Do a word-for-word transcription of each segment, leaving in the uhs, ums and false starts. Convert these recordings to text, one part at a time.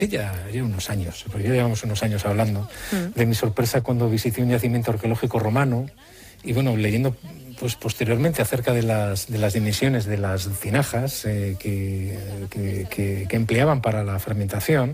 Ya, ya unos años, porque ya llevamos unos años hablando mm. de mi sorpresa cuando visité un yacimiento arqueológico romano y bueno, leyendo pues posteriormente acerca de las, de las dimensiones de las tinajas eh, que, que, que, que empleaban para la fermentación,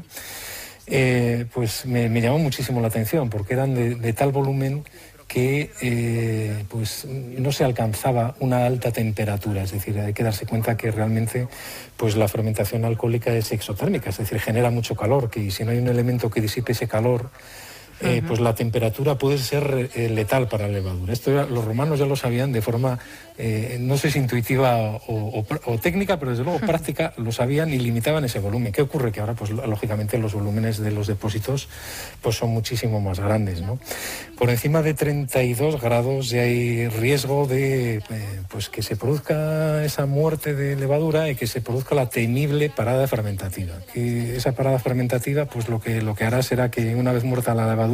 eh, pues me, me llamó muchísimo la atención porque eran de, de tal volumen que eh, pues no se alcanzaba una alta temperatura, es decir, hay que darse cuenta que realmente pues la fermentación alcohólica es exotérmica, es decir, genera mucho calor, que si no hay un elemento que disipe ese calor, eh, uh-huh. pues la temperatura puede ser eh, letal para la levadura. Esto ya, los romanos ya lo sabían de forma, eh, no sé si intuitiva o, o, o técnica, pero desde luego uh-huh. práctica, lo sabían y limitaban ese volumen. ¿Qué ocurre? Que ahora, pues lógicamente, los volúmenes de los depósitos pues son muchísimo más grandes, ¿no? Por encima de treinta y dos grados ya hay riesgo de eh, pues que se produzca esa muerte de levadura y que se produzca la temible parada fermentativa. Que esa parada fermentativa, pues lo que, lo que hará será que una vez muerta la levadura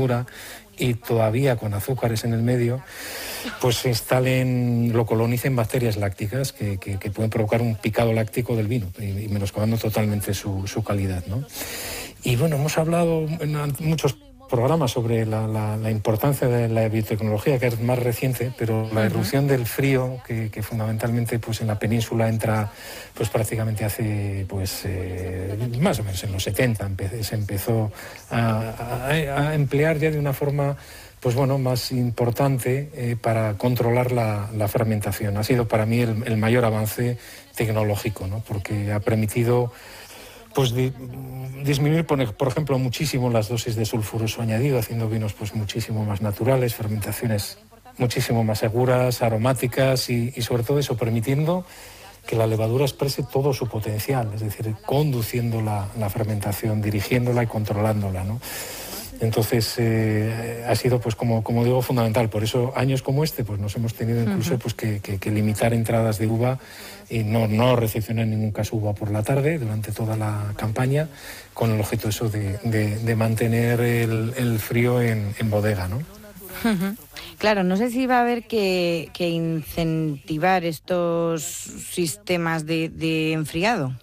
y todavía con azúcares en el medio, pues se instalen, lo colonicen bacterias lácticas que, que, que pueden provocar un picado láctico del vino y, y menoscabando totalmente su, su calidad, ¿no? Y bueno, hemos hablado en muchos programas sobre la, la, la importancia de la biotecnología, que es más reciente, pero la irrupción del frío, que, que fundamentalmente pues en la península entra pues prácticamente hace pues eh, más o menos en los setenta, empe- se empezó a, a, a emplear ya de una forma pues bueno, más importante eh, para controlar la, la fermentación. Ha sido para mí el, el mayor avance tecnológico, ¿no? Porque ha permitido pues di, disminuir, por, por ejemplo, muchísimo las dosis de sulfuroso añadido, haciendo vinos pues muchísimo más naturales, fermentaciones muchísimo más seguras, aromáticas y, y sobre todo eso, permitiendo que la levadura exprese todo su potencial, es decir, conduciendo la, la fermentación, dirigiéndola y controlándola, ¿no? Entonces eh, ha sido, pues como, como digo, fundamental. Por eso años como este pues nos hemos tenido incluso pues, que, que, que limitar entradas de uva y no, no recepcionar en ningún caso uva por la tarde durante toda la campaña, con el objeto eso de, de, de mantener el, el frío en, en bodega, ¿no? Uh-huh. Claro, no sé si va a haber que, que incentivar estos sistemas de, de enfriado.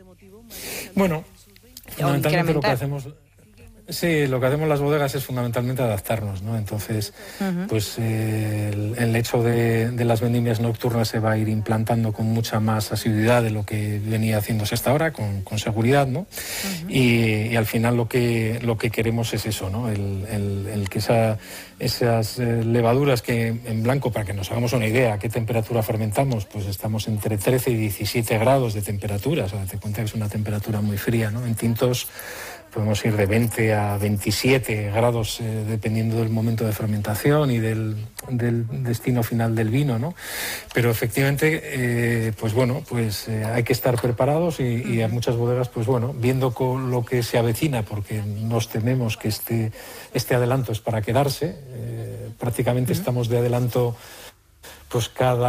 Bueno, fundamentalmente lo que hacemos... Sí, lo que hacemos en las bodegas es fundamentalmente adaptarnos, ¿no? Entonces, uh-huh. pues eh, el, el hecho de, de las vendimias nocturnas se va a ir implantando con mucha más asiduidad de lo que venía haciéndose hasta ahora, con, con seguridad, ¿no? Uh-huh. Y, y al final lo que lo que queremos es eso, ¿no? El, el, el que esa, esas eh, levaduras que en blanco, para que nos hagamos una idea a qué temperatura fermentamos, pues estamos entre trece y diecisiete grados de temperatura, o sea, te cuenta que es una temperatura muy fría, ¿no? En tintos podemos ir de veinte a veintisiete grados, eh, dependiendo del momento de fermentación y del, del destino final del vino, ¿no? Pero efectivamente, eh, pues bueno, pues eh, hay que estar preparados y, y a muchas bodegas, pues bueno, viendo con lo que se avecina, porque nos tememos que este, este adelanto es para quedarse, eh, prácticamente uh-huh. estamos de adelanto. Pues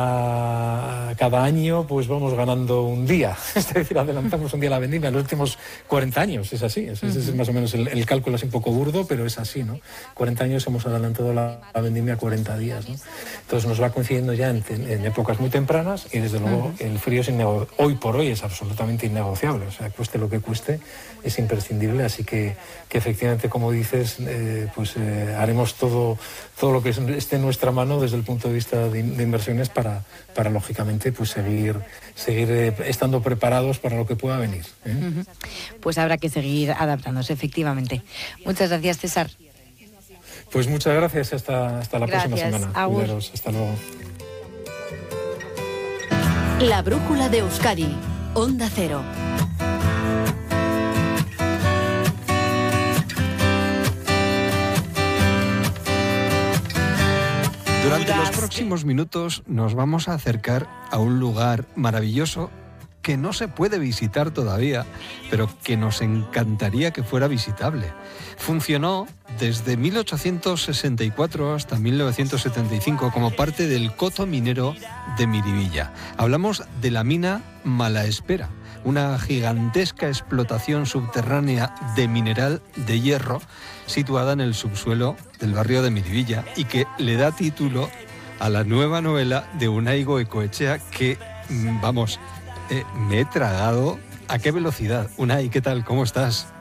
cada, cada año pues vamos ganando un día, es decir, adelantamos un día la vendimia en los últimos cuarenta años, es así, es, uh-huh. es más o menos el, el cálculo es un poco burdo, pero es así, ¿no? cuarenta años hemos adelantado la, la vendimia cuarenta días, ¿no? Entonces nos va coincidiendo ya en, en épocas muy tempranas y desde luego uh-huh. el frío es innego- hoy por hoy es absolutamente innegociable, o sea, cueste lo que cueste, es imprescindible, así que, que efectivamente, como dices, eh, pues eh, haremos todo, todo lo que esté en nuestra mano desde el punto de vista de, de inversiones para, para lógicamente pues seguir, seguir eh, estando preparados para lo que pueda venir, ¿eh? Uh-huh. Pues habrá que seguir adaptándose, efectivamente. Muchas gracias, César. Pues muchas gracias, hasta, hasta la gracias. próxima semana. Cuidaros, hasta luego. La brújula de Euskadi, Onda Cero. Durante los próximos minutos nos vamos a acercar a un lugar maravilloso que no se puede visitar todavía, pero que nos encantaría que fuera visitable. Funcionó desde mil ochocientos sesenta y cuatro hasta mil novecientos setenta y cinco como parte del coto minero de Miribilla. Hablamos de la mina Malaespera, una gigantesca explotación subterránea de mineral de hierro situada en el subsuelo del barrio de Miribilla y que le da título a la nueva novela de Unai Goikoetxea que, vamos, eh, me he tragado. ¿A qué velocidad? Unai, ¿qué tal? ¿Cómo estás?